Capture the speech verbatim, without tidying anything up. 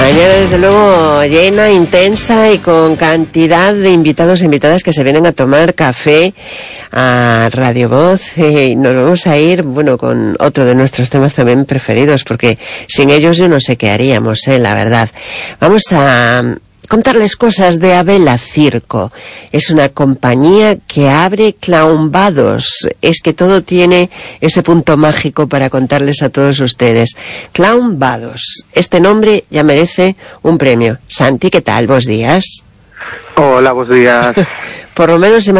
Mañana, desde luego, llena, intensa y con cantidad de invitados e invitadas que se vienen a tomar café a Radio Voz. Y nos vamos a ir, bueno, con otro de nuestros temas también preferidos, porque sin ellos yo no sé qué haríamos, eh, la verdad. Vamos a contarles cosas de Abela Circo. Es una compañía que abre Clownvados. Es que todo tiene ese punto mágico para contarles a todos ustedes. Clownvados. Este nombre ya merece un premio. Santi, ¿qué tal? Buenos días. Hola, buenos días. Por lo menos se me